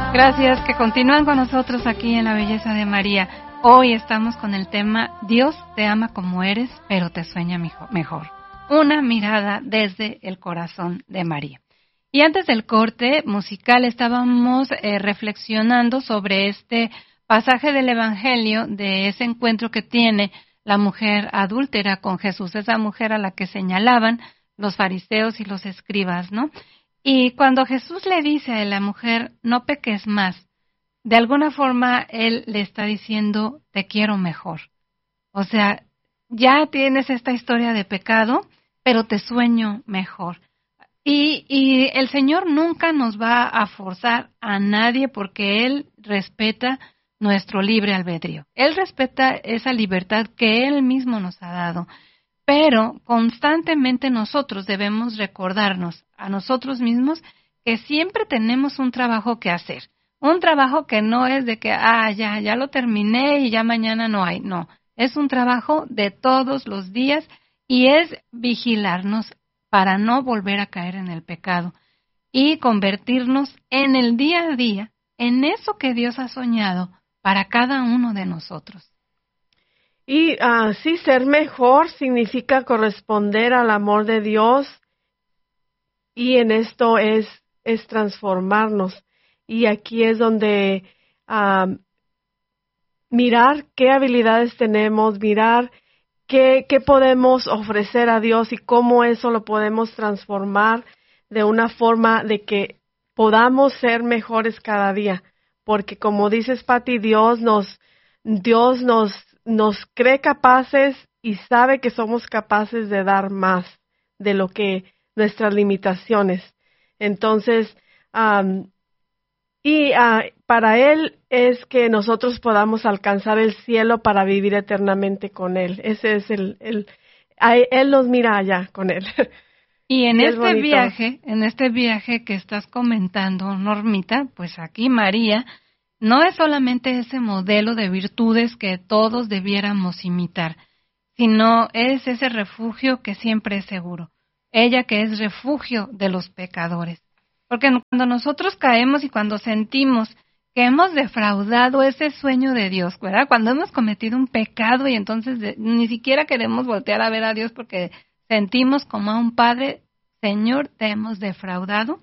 Gracias que continúan con nosotros aquí en La Belleza de María. Hoy estamos con el tema Dios te ama como eres, pero te sueña mejor. Una mirada desde el corazón de María. Y antes del corte musical estábamos reflexionando sobre este pasaje del Evangelio, de ese encuentro que tiene la mujer adúltera con Jesús, esa mujer a la que señalaban los fariseos y los escribas, ¿no? Y cuando Jesús le dice a la mujer, no peques más, de alguna forma Él le está diciendo, te quiero mejor. O sea, ya tienes esta historia de pecado, pero te sueño mejor. Y el Señor nunca nos va a forzar a nadie porque Él respeta nuestro libre albedrío. Él respeta esa libertad que Él mismo nos ha dado. Pero constantemente nosotros debemos recordarnos a nosotros mismos que siempre tenemos un trabajo que hacer. Un trabajo que no es de que, ya lo terminé y ya mañana no hay. No, es un trabajo de todos los días y es vigilarnos para no volver a caer en el pecado y convertirnos en el día a día, en eso que Dios ha soñado para cada uno de nosotros. Y sí, ser mejor significa corresponder al amor de Dios y en esto es transformarnos. Y aquí es donde mirar qué habilidades tenemos, mirar qué podemos ofrecer a Dios y cómo eso lo podemos transformar de una forma de que podamos ser mejores cada día. Porque como dices, Pati, Dios nos cree capaces y sabe que somos capaces de dar más de lo que nuestras limitaciones. Entonces, para Él es que nosotros podamos alcanzar el cielo para vivir eternamente con Él. Ese es Él nos mira allá con Él. Y en este viaje que estás comentando, Normita, pues aquí María no es solamente ese modelo de virtudes que todos debiéramos imitar, sino es ese refugio que siempre es seguro. Ella que es refugio de los pecadores. Porque cuando nosotros caemos y cuando sentimos que hemos defraudado ese sueño de Dios, ¿verdad? Cuando hemos cometido un pecado y entonces ni siquiera queremos voltear a ver a Dios porque sentimos como a un padre, Señor, te hemos defraudado.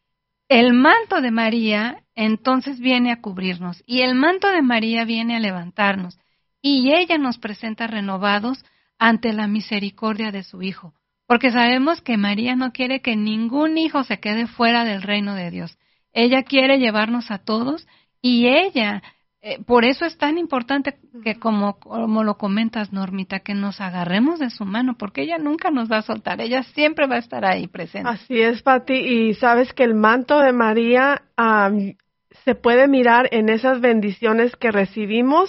El manto de María entonces viene a cubrirnos y el manto de María viene a levantarnos y ella nos presenta renovados ante la misericordia de su Hijo, porque sabemos que María no quiere que ningún hijo se quede fuera del reino de Dios. Ella quiere llevarnos a todos y ella, por eso es tan importante que como lo comentas, Normita, que nos agarremos de su mano, porque ella nunca nos va a soltar, ella siempre va a estar ahí presente. Así es, Pati, y sabes que el manto de María se puede mirar en esas bendiciones que recibimos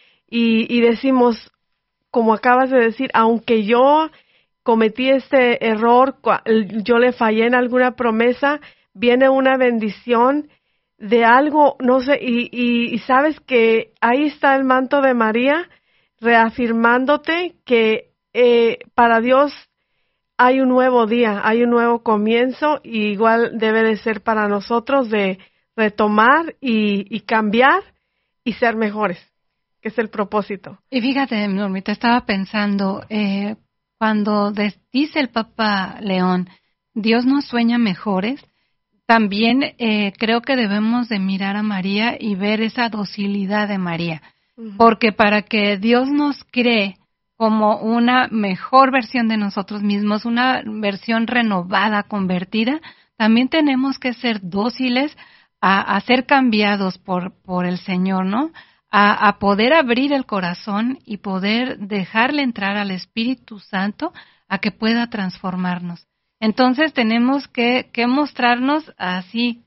y decimos, como acabas de decir, aunque yo cometí este error, yo le fallé en alguna promesa, viene una bendición de algo, no sé, y sabes que ahí está el manto de María reafirmándote que para Dios hay un nuevo día, hay un nuevo comienzo y igual debe de ser para nosotros de retomar y cambiar y ser mejores, que es el propósito. Y fíjate, Normita, estaba pensando, cuando dice el Papa León, Dios nos sueña mejores, también creo que debemos de mirar a María y ver esa docilidad de María, porque para que Dios nos cree como una mejor versión de nosotros mismos, una versión renovada, convertida, también tenemos que ser dóciles a ser cambiados por el Señor, ¿no? A poder abrir el corazón y poder dejarle entrar al Espíritu Santo a que pueda transformarnos. Entonces tenemos que mostrarnos así,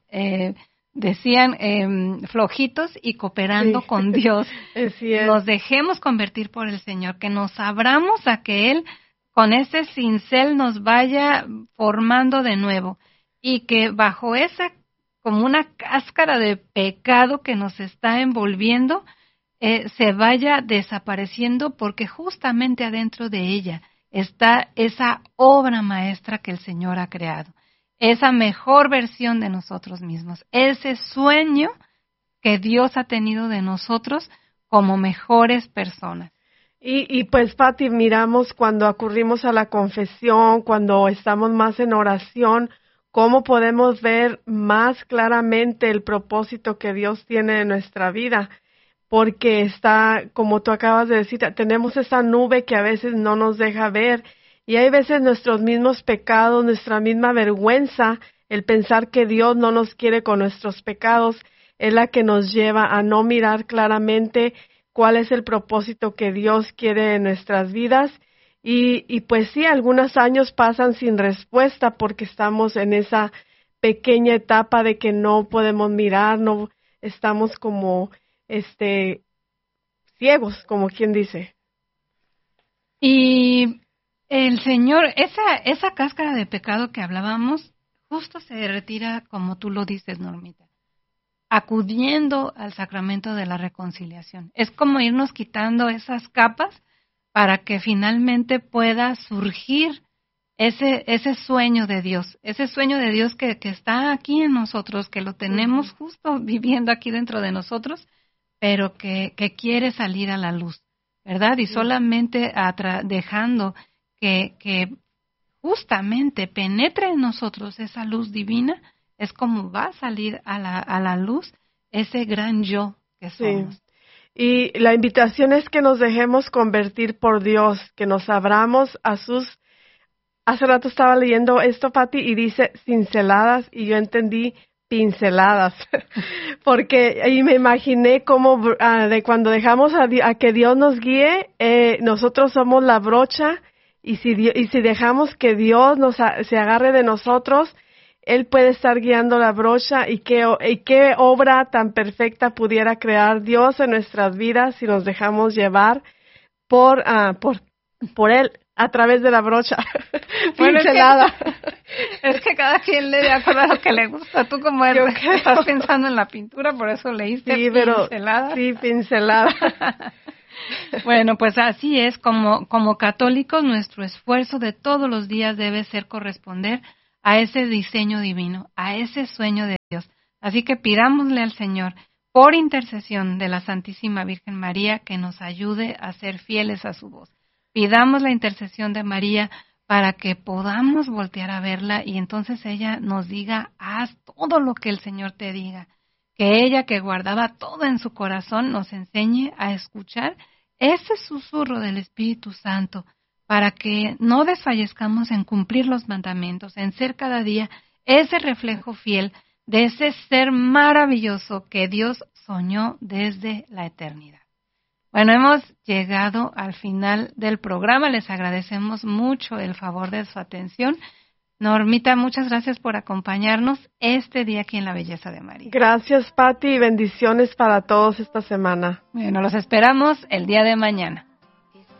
decían, flojitos y cooperando con Dios. Nos dejemos convertir por el Señor, que nos abramos a que Él con ese cincel nos vaya formando de nuevo y que bajo esa como una cáscara de pecado que nos está envolviendo, se vaya desapareciendo porque justamente adentro de ella está esa obra maestra que el Señor ha creado, esa mejor versión de nosotros mismos, ese sueño que Dios ha tenido de nosotros como mejores personas. Y pues, Pati, miramos cuando acurrimos a la confesión, cuando estamos más en oración, cómo podemos ver más claramente el propósito que Dios tiene en nuestra vida, porque está, como tú acabas de decir, tenemos esa nube que a veces no nos deja ver, y hay veces nuestros mismos pecados, nuestra misma vergüenza, el pensar que Dios no nos quiere con nuestros pecados, es la que nos lleva a no mirar claramente cuál es el propósito que Dios quiere en nuestras vidas. Y pues sí, algunos años pasan sin respuesta porque estamos en esa pequeña etapa de que no podemos mirar, no estamos como ciegos, como quien dice. Y el Señor, esa cáscara de pecado que hablábamos, justo se retira, como tú lo dices, Normita, acudiendo al sacramento de la reconciliación. Es como irnos quitando esas capas para que finalmente pueda surgir ese sueño de Dios, que está aquí en nosotros, que lo tenemos justo viviendo aquí dentro de nosotros, pero que quiere salir a la luz, ¿verdad? Y solamente dejando que justamente penetre en nosotros esa luz divina, es como va a salir a la luz ese gran yo que somos. Sí. Y la invitación es que nos dejemos convertir por Dios, que nos abramos a sus... Hace rato estaba leyendo esto, Pati, y dice cinceladas, y yo entendí pinceladas, porque ahí me imaginé cómo de cuando dejamos a que Dios nos guíe, nosotros somos la brocha, y si dejamos que Dios se agarre de nosotros, Él puede estar guiando la brocha, y qué obra tan perfecta pudiera crear Dios en nuestras vidas si nos dejamos llevar por Él a través de la brocha. Bueno, pincelada. Es que cada quien le de acuerdo a lo que le gusta. Tú como estás pensando en la pintura, por eso leíste pincelada. Sí, pincelada. Bueno, pues así es, como católicos, nuestro esfuerzo de todos los días debe ser corresponder a ese diseño divino, a ese sueño de Dios. Así que pidámosle al Señor, por intercesión de la Santísima Virgen María, que nos ayude a ser fieles a su voz. Pidamos la intercesión de María para que podamos voltear a verla y entonces ella nos diga, haz todo lo que el Señor te diga. Que ella, que guardaba todo en su corazón, nos enseñe a escuchar ese susurro del Espíritu Santo para que no desfallezcamos en cumplir los mandamientos, en ser cada día ese reflejo fiel de ese ser maravilloso que Dios soñó desde la eternidad. Bueno, hemos llegado al final del programa. Les agradecemos mucho el favor de su atención. Normita, muchas gracias por acompañarnos este día aquí en La Belleza de María. Gracias, Pati, y bendiciones para todos esta semana. Bueno, los esperamos el día de mañana.